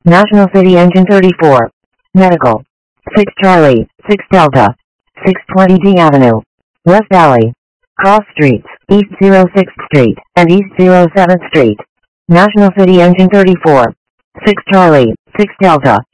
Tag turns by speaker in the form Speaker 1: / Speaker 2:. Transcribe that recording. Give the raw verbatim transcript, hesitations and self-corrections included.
Speaker 1: National City Engine thirty-four. Medical. six Charlie, six Delta. six twenty D Avenue. West Valley. Cross Streets, East oh sixth Street, and East oh seventh Street. National City Engine thirty-four. six Charlie, six Delta.